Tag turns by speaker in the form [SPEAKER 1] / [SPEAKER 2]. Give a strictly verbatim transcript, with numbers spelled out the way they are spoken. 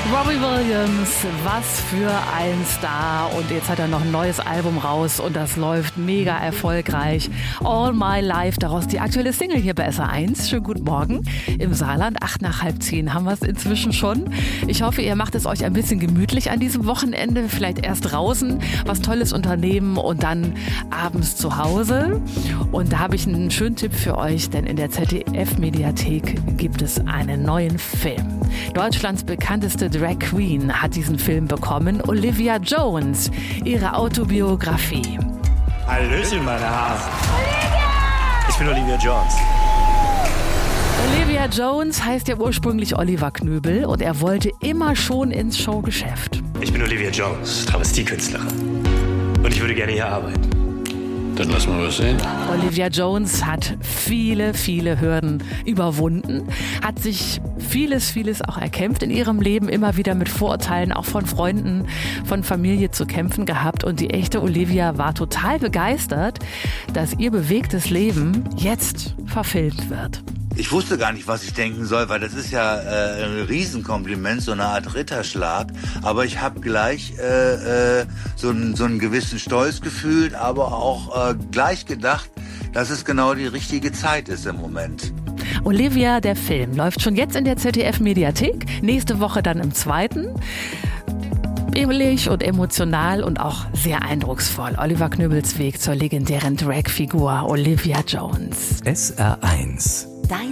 [SPEAKER 1] Robbie Williams, was für ein Star. Und jetzt hat er noch ein neues Album raus und das läuft mega erfolgreich. All My Life, daraus die aktuelle Single hier bei S R eins. Schönen guten Morgen im Saarland. Acht nach halb zehn haben wir es inzwischen schon. Ich hoffe, ihr macht es euch ein bisschen gemütlich an diesem Wochenende. Vielleicht erst draußen was Tolles unternehmen und dann abends zu Hause. Und da habe ich einen schönen Tipp für euch, denn in der Z D F-Mediathek gibt es einen neuen Film. Deutschlands bekannteste Drag Queen hat diesen Film bekommen, Olivia Jones, ihre Autobiografie.
[SPEAKER 2] Hallöchen, meine Hasen. Ich bin Olivia Jones.
[SPEAKER 1] Olivia Jones heißt ja ursprünglich Oliver Knöbel und er wollte immer schon ins Showgeschäft.
[SPEAKER 2] Ich bin Olivia Jones, Travestiekünstlerin. Und ich würde gerne hier arbeiten.
[SPEAKER 3] Dann lass mal was sehen.
[SPEAKER 1] Olivia Jones hat viele, viele Hürden überwunden, hat sich vieles, vieles auch erkämpft in ihrem Leben, immer wieder mit Vorurteilen auch von Freunden, von Familie zu kämpfen gehabt. Und die echte Olivia war total begeistert, dass ihr bewegtes Leben jetzt verfilmt wird.
[SPEAKER 4] Ich wusste gar nicht, was ich denken soll, weil das ist ja äh, ein Riesenkompliment, so eine Art Ritterschlag. Aber ich habe gleich äh, äh, so, einen, so einen gewissen Stolz gefühlt, aber auch äh, gleich gedacht, dass es genau die richtige Zeit ist im Moment.
[SPEAKER 1] Olivia, der Film, läuft schon jetzt in der Z D F-Mediathek, nächste Woche dann im zweiten. Ehrlich und emotional und auch sehr eindrucksvoll. Oliver Knöbels Weg zur legendären Drag-Figur Olivia Jones.
[SPEAKER 5] S R eins